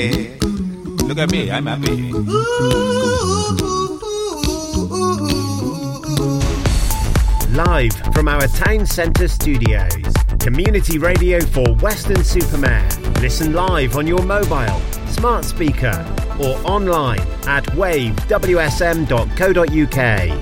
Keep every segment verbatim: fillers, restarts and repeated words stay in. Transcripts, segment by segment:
Look at me, I'm happy. Live from our town centre studios, community radio for Weston-super-Mare. Listen live on your mobile, smart speaker, or online at wave w s m dot co dot u k.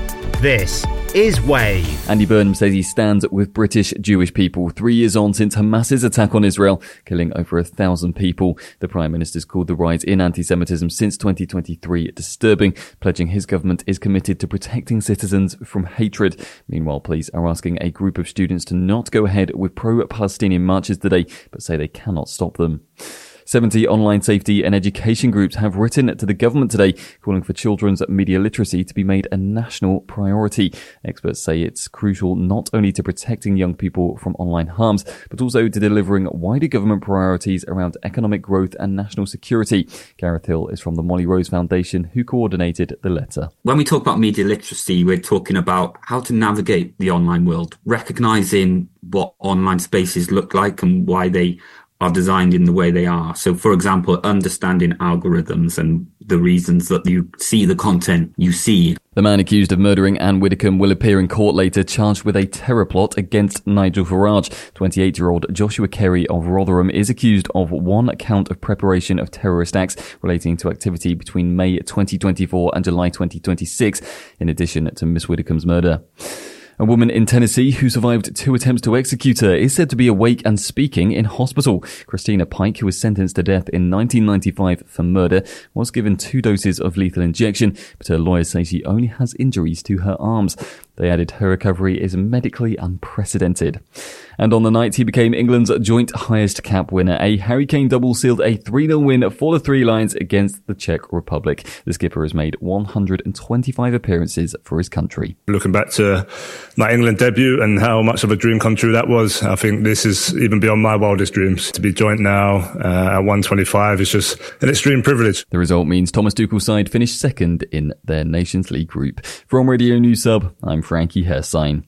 This is Wave. Andy Burnham says he stands with British Jewish people three years on since Hamas's attack on Israel, killing over a thousand people. The Prime Minister's called the rise in anti-Semitism since twenty twenty-three disturbing, pledging his government is committed to protecting citizens from hatred. Meanwhile, police are asking a group of students to not go ahead with pro-Palestinian marches today, but say they cannot stop them. seventy online safety and education groups have written to the government today, calling for children's media literacy to be made a national priority. Experts say it's crucial not only to protecting young people from online harms, but also to delivering wider government priorities around economic growth and national security. Gareth Hill is from the Molly Rose Foundation, who coordinated the letter. When we talk about media literacy, we're talking about how to navigate the online world, recognising what online spaces look like and why they are designed in the way they are. So, for example, understanding algorithms and the reasons that you see the content you see. The man accused of murdering Anne Widdecombe will appear in court later, charged with a terror plot against Nigel Farage. twenty-eight-year-old Joshua Kerry of Rotherham is accused of one count of preparation of terrorist acts relating to activity between May twenty twenty-four and July twenty twenty-six, in addition to Miss Widdecombe's murder. A woman in Tennessee who survived two attempts to execute her is said to be awake and speaking in hospital. Christina Pike, who was sentenced to death in nineteen ninety-five for murder, was given two doses of lethal injection, but her lawyers say she only has injuries to her arms. They added her recovery is medically unprecedented. And on the night, he became England's joint highest cap winner. A Harry Kane double sealed a three nil win for the Three Lions against the Czech Republic. The skipper has made one hundred twenty-five appearances for his country. Looking back to my England debut and how much of a dream come true that was, I think this is even beyond my wildest dreams. To be joint now uh, at one twenty-five is just an extreme privilege. The result means Thomas Tuchel's side finished second in their Nations League group. From Radio News Sub, I'm Frankie Hersign.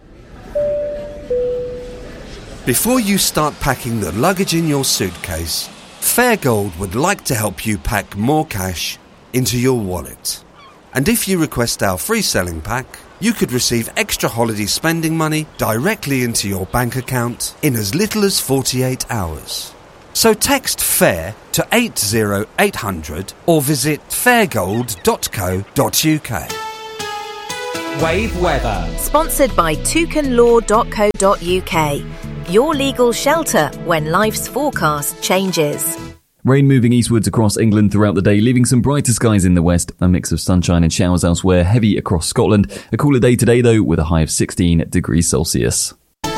Before you start packing the luggage in your suitcase, Fairgold would like to help you pack more cash into your wallet. And if you request our free selling pack, you could receive extra holiday spending money directly into your bank account in as little as forty-eight hours. So text FAIR to eight zero eight hundred or visit fairgold dot co dot u k. Wave weather. Sponsored by toucan law dot co dot u k. Your legal shelter when life's forecast changes. Rain moving eastwards across England throughout the day, leaving some brighter skies in the west. A mix of sunshine and showers elsewhere, heavy across Scotland. A cooler day today, though, with a high of sixteen degrees Celsius.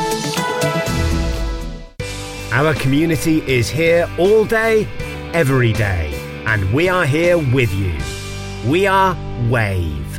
Our community is here all day, every day. And we are here with you. We are Wave.